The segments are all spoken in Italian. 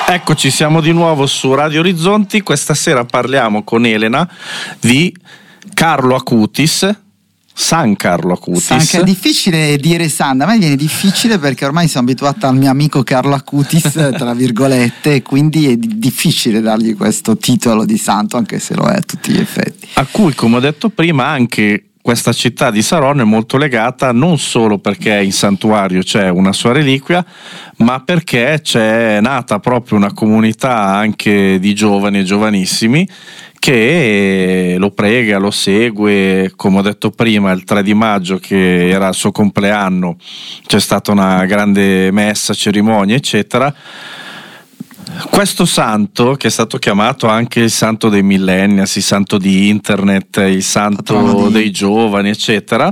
Eccoci, siamo di nuovo su Radio Orizzonti. Questa sera parliamo con Elena di Carlo Acutis, San Carlo Acutis. È difficile dire San, a me viene difficile perché ormai sono abituata al mio amico Carlo Acutis, tra virgolette, e quindi è difficile dargli questo titolo di santo, anche se lo è a tutti gli effetti. A cui, come ho detto prima, anche questa città di Saronno è molto legata, non solo perché in santuario c'è una sua reliquia, ma perché c'è nata proprio una comunità anche di giovani e giovanissimi che lo prega, lo segue. Come ho detto prima, il 3 di maggio, che era il suo compleanno, c'è stata una grande messa, cerimonia, eccetera. Questo santo, che è stato chiamato anche il santo dei millennials, il santo di internet, il santo dei giovani, eccetera,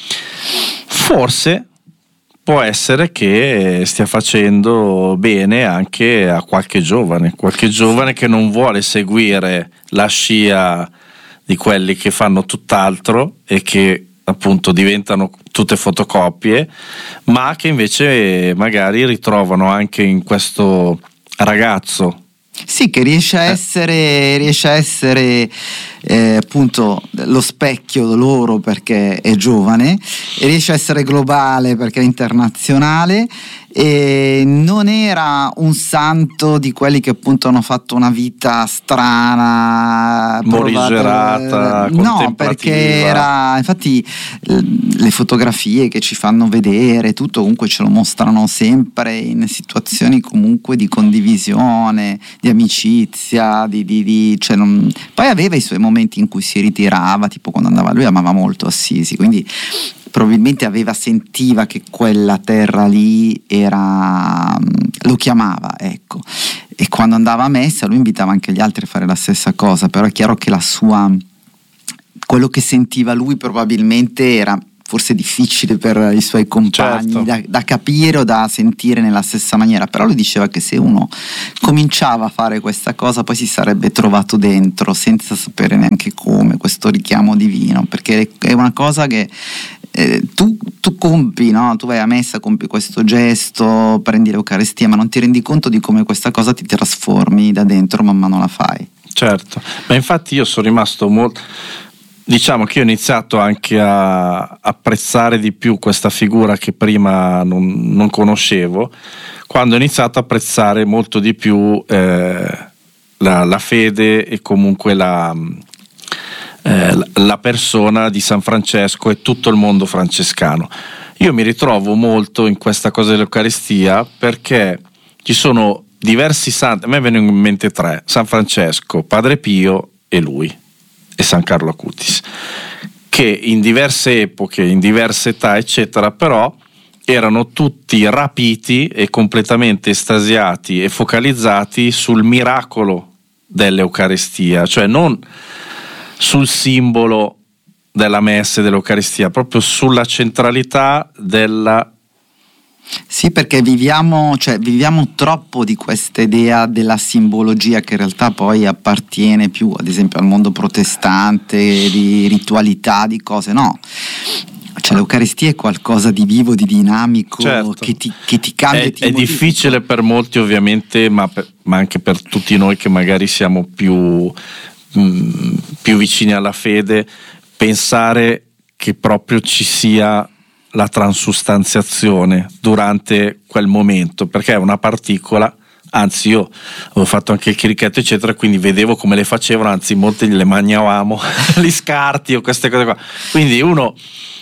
forse può essere che stia facendo bene anche a qualche giovane che non vuole seguire la scia di quelli che fanno tutt'altro e che appunto diventano tutte fotocopie, ma che invece magari ritrovano anche in questo ragazzo. Sì, che riesce a essere appunto lo specchio loro perché è giovane, e riesce a essere globale perché è internazionale, e non era un santo di quelli che appunto hanno fatto una vita strana, morigerata, no, perché era, infatti le fotografie che ci fanno vedere tutto comunque ce lo mostrano sempre in situazioni comunque di condivisione, di amicizia, cioè poi aveva i suoi momenti in cui si ritirava, tipo quando andava, lui amava molto Assisi, quindi probabilmente sentiva che quella terra lì lo chiamava, ecco, e quando andava a messa lui invitava anche gli altri a fare la stessa cosa, però è chiaro che quello che sentiva lui probabilmente era forse difficile per i suoi compagni, certo, da capire o da sentire nella stessa maniera, però lui diceva che se uno cominciava a fare questa cosa poi si sarebbe trovato dentro senza sapere neanche come, questo richiamo divino, perché è una cosa che tu compi, no? Tu vai a messa, compi questo gesto, prendi l'Eucaristia, ma non ti rendi conto di come questa cosa ti trasformi da dentro man mano la fai. Certo, ma infatti io sono rimasto molto, diciamo che io ho iniziato anche a apprezzare di più questa figura che prima non conoscevo, quando ho iniziato a apprezzare molto di più la fede e comunque la persona di San Francesco e tutto il mondo francescano. Io mi ritrovo molto in questa cosa dell'Eucaristia perché ci sono diversi santi, a me vengono in mente tre: San Francesco, Padre Pio e lui, e San Carlo Acutis, che in diverse epoche, in diverse età, eccetera, però erano tutti rapiti e completamente estasiati e focalizzati sul miracolo dell'Eucaristia, cioè non sul simbolo della messa e dell'Eucaristia, proprio sulla centralità della... Sì, perché viviamo troppo di questa idea della simbologia che in realtà poi appartiene più ad esempio al mondo protestante, di ritualità, di cose, no. Cioè l'Eucaristia è qualcosa di vivo, di dinamico, certo, che ti cambia. È difficile per molti ovviamente, ma anche per tutti noi che magari siamo più vicini alla fede, pensare che proprio ci sia la transustanziazione durante quel momento, perché è una particola. Anzi, io avevo fatto anche il chirichetto eccetera, quindi vedevo come le facevano, anzi molte le mangiavamo gli scarti o queste cose qua, quindi uno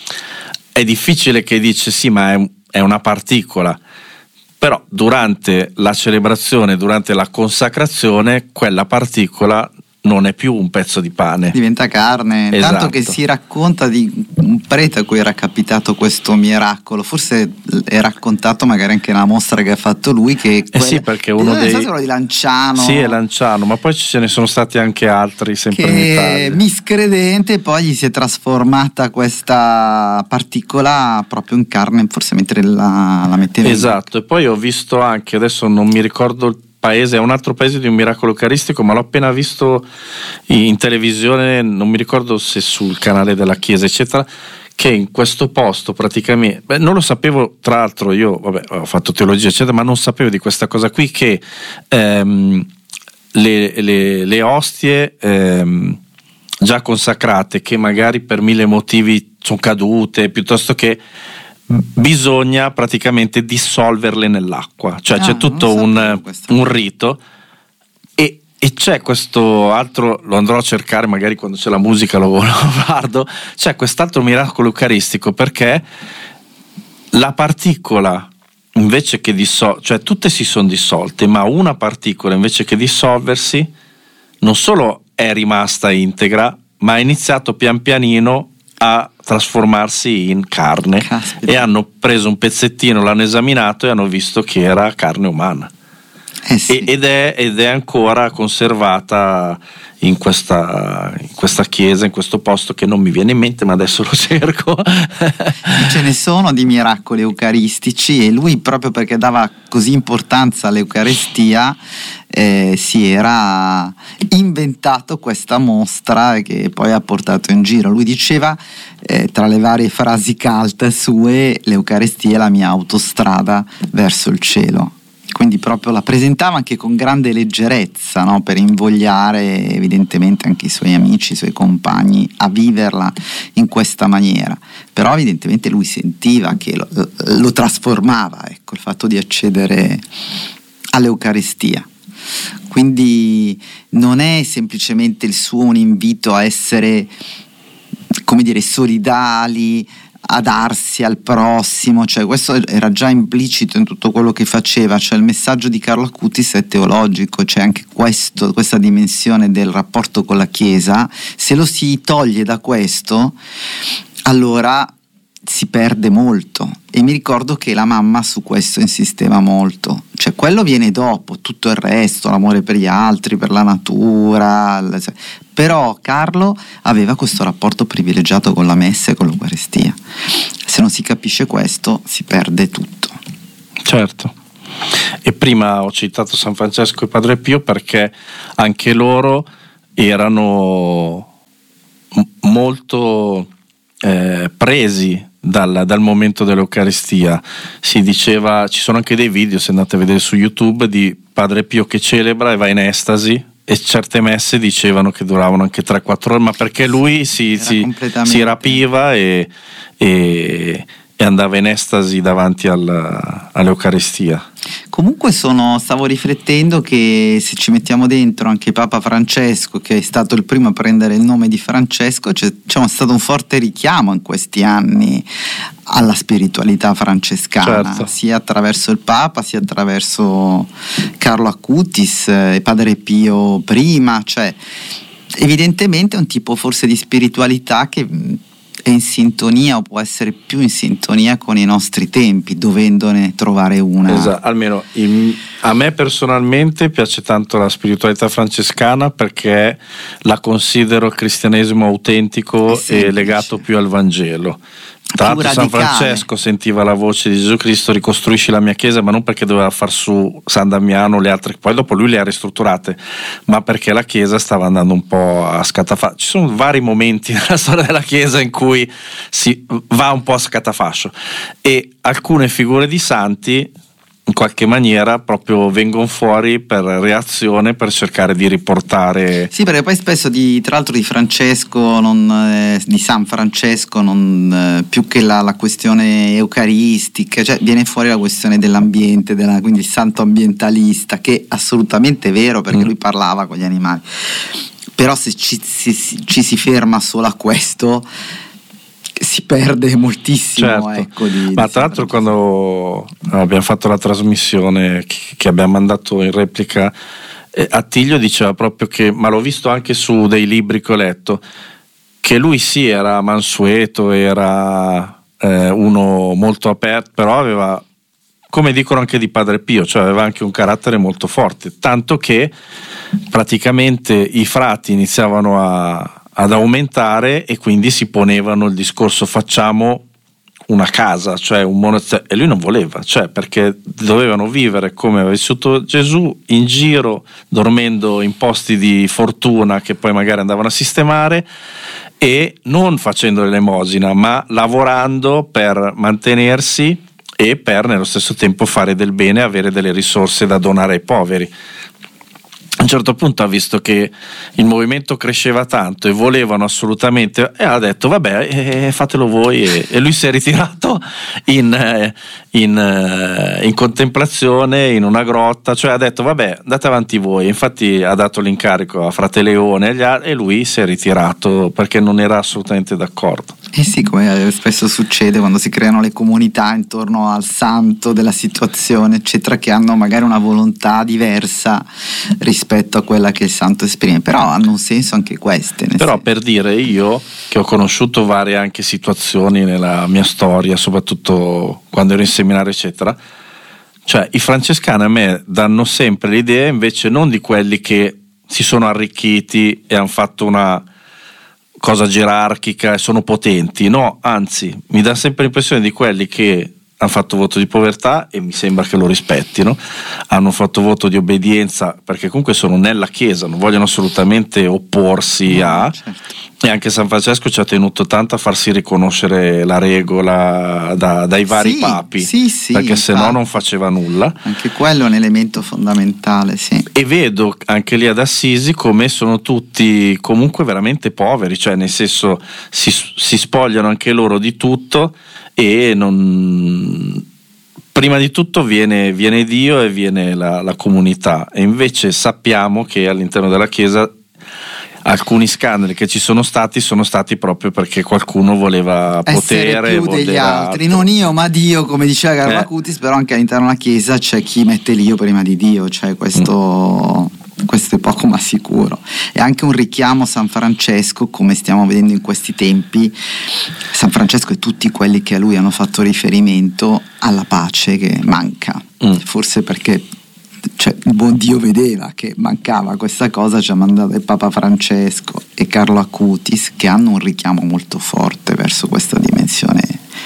è difficile che dice sì, ma è una particola, però durante la celebrazione, durante la consacrazione, quella particola non è più un pezzo di pane, diventa carne. Esatto. Tanto che si racconta di un prete a cui era capitato questo miracolo, forse è raccontato magari anche nella mostra che ha fatto lui, che sì, perché uno dei quello di Lanciano, sì, è Lanciano, ma poi ce ne sono stati anche altri sempre in Italia, miscredente, poi gli si è trasformata questa particola proprio in carne, forse mentre la metteva. Esatto. E poi ho visto anche, adesso non mi ricordo il paese, è un altro paese di un miracolo eucaristico, ma l'ho appena visto in televisione, non mi ricordo se sul canale della Chiesa eccetera, che in questo posto praticamente, non lo sapevo, tra l'altro io ho fatto teologia eccetera, ma non sapevo di questa cosa qui, che le ostie già consacrate, che magari per mille motivi sono cadute, piuttosto che bisogna praticamente dissolverle nell'acqua, cioè c'è tutto un rito, e c'è questo altro, lo andrò a cercare magari quando c'è la musica, lo guardo, c'è quest'altro miracolo eucaristico, perché la particola invece che cioè tutte si sono dissolte, ma una particola invece che dissolversi non solo è rimasta integra, ma ha iniziato pian pianino a trasformarsi in carne. Caspita. E hanno preso un pezzettino, l'hanno esaminato e hanno visto che era carne umana. Sì. ed è ancora conservata in questa chiesa, in questo posto che non mi viene in mente, ma adesso lo cerco. Ce ne sono di miracoli eucaristici, e lui, proprio perché dava così importanza all'Eucaristia, si era inventato questa mostra che poi ha portato in giro. Lui diceva, tra le varie frasi cult sue, l'Eucaristia è la mia autostrada verso il cielo. Quindi proprio la presentava anche con grande leggerezza, no? Per invogliare evidentemente anche i suoi amici, i suoi compagni a viverla in questa maniera. Però evidentemente lui sentiva che lo trasformava, ecco, il fatto di accedere all'Eucaristia. Quindi non è semplicemente il suo un invito a essere, come dire, solidali, a darsi al prossimo, cioè questo era già implicito in tutto quello che faceva. Cioè il messaggio di Carlo Acutis è teologico, c'è anche questa dimensione del rapporto con la Chiesa. Se lo si toglie da questo, allora si perde molto, e mi ricordo che la mamma su questo insisteva molto. Cioè quello viene dopo, tutto il resto, l'amore per gli altri, per la natura, però Carlo aveva questo rapporto privilegiato con la messa e con l'Eucaristia. Se non si capisce questo, si perde tutto. Certo. E prima ho citato San Francesco e Padre Pio perché anche loro erano molto presi dal momento dell'Eucaristia. Si diceva, ci sono anche dei video, se andate a vedere su YouTube, di Padre Pio che celebra e va in estasi, e certe messe dicevano che duravano anche 3-4 ore, ma perché lui si rapiva e andava in estasi davanti all'Eucaristia. Comunque stavo riflettendo che se ci mettiamo dentro anche Papa Francesco, che è stato il primo a prendere il nome di Francesco, c'è stato un forte richiamo in questi anni alla spiritualità francescana, certo, sia attraverso il Papa sia attraverso Carlo Acutis e Padre Pio prima. Cioè evidentemente è un tipo forse di spiritualità che è in sintonia, o può essere più in sintonia con i nostri tempi, dovendone trovare una. Esatto, almeno a me personalmente piace tanto la spiritualità francescana, perché la considero il cristianesimo autentico e legato più al Vangelo. Tra l'altro San Francesco sentiva la voce di Gesù Cristo: ricostruisci la mia chiesa, ma non perché doveva far su San Damiano, le altre, poi dopo lui le ha ristrutturate, ma perché la chiesa stava andando un po' a scatafascio. Ci sono vari momenti nella storia della chiesa in cui si va un po' a scatafascio, e alcune figure di santi in qualche maniera proprio vengono fuori per reazione, per cercare di riportare. Sì, perché poi spesso tra l'altro di Francesco, di San Francesco, più che la questione eucaristica, cioè viene fuori la questione dell'ambiente, quindi il santo ambientalista, che è assolutamente vero, perché lui parlava con gli animali. Però se ci si ferma solo a questo, si perde moltissimo, certo. Ecco, ma tra l'altro quando abbiamo fatto la trasmissione che abbiamo mandato in replica, Attilio diceva proprio che, ma l'ho visto anche su dei libri che ho letto, che lui sì era mansueto, era uno molto aperto, però aveva, come dicono anche di Padre Pio, cioè aveva anche un carattere molto forte, tanto che praticamente i frati iniziavano ad aumentare, e quindi si ponevano il discorso: facciamo una casa, cioè un monastero, e lui non voleva, cioè perché dovevano vivere come aveva vissuto Gesù, in giro, dormendo in posti di fortuna che poi magari andavano a sistemare, e non facendo l'elemosina, ma lavorando per mantenersi e per nello stesso tempo fare del bene e avere delle risorse da donare ai poveri. A un certo punto ha visto che il movimento cresceva tanto e volevano assolutamente, e ha detto vabbè, fatelo voi, e lui si è ritirato in contemplazione in una grotta, cioè ha detto vabbè, andate avanti voi. Infatti ha dato l'incarico a Frate Leone e agli altri, e lui si è ritirato perché non era assolutamente d'accordo. Eh sì, come spesso succede quando si creano le comunità intorno al santo della situazione, eccetera, che hanno magari una volontà diversa rispetto a quella che il santo esprime, però hanno un senso anche queste. Però per dire, io che ho conosciuto varie anche situazioni nella mia storia, soprattutto quando ero in seminario eccetera, cioè i francescani a me danno sempre l'idea invece non di quelli che si sono arricchiti e hanno fatto una cosa gerarchica e sono potenti, no, anzi mi dà sempre l'impressione di quelli che hanno fatto voto di povertà, e mi sembra che lo rispettino, hanno fatto voto di obbedienza perché comunque sono nella Chiesa, non vogliono assolutamente opporsi certo. E anche San Francesco ci ha tenuto tanto a farsi riconoscere la regola dai vari papi, perché se no non faceva nulla. Anche quello è un elemento fondamentale, sì. E vedo anche lì ad Assisi come sono tutti comunque veramente poveri, cioè nel senso si spogliano anche loro di tutto, e non, prima di tutto viene Dio e viene la comunità, e invece sappiamo che all'interno della Chiesa alcuni scandali che ci sono stati proprio perché qualcuno voleva potere, più degli altri, non io ma Dio, come diceva Carlo Acutis. Però anche all'interno della Chiesa c'è chi mette l'io prima di Dio, cioè questo è poco ma sicuro. È anche un richiamo a San Francesco, come stiamo vedendo in questi tempi. San Francesco e tutti quelli che a lui hanno fatto riferimento alla pace che manca, forse perché il buon Dio vedeva che mancava questa cosa, ci ha mandato il Papa Francesco e Carlo Acutis, che hanno un richiamo molto forte verso questa dimensione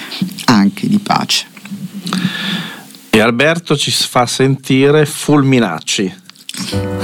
anche di pace. E Alberto ci fa sentire Fulminacci.